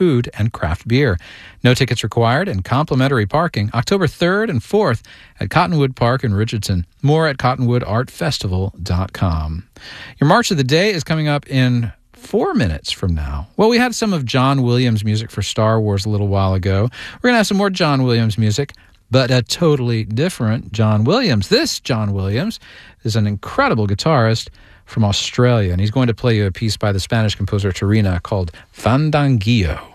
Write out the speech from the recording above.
food and craft beer. No tickets required and complimentary parking. October 3rd and 4th at Cottonwood Park in Richardson. More at cottonwoodartfestival.com. Your March of the Day is coming up in 4 minutes from now. Well, we had some of John Williams music for Star Wars a little while ago. We're going to have some more John Williams music, but a totally different John Williams. This John Williams is an incredible guitarist from Australia, and he's going to play you a piece by the Spanish composer Turina called Fandanguillo.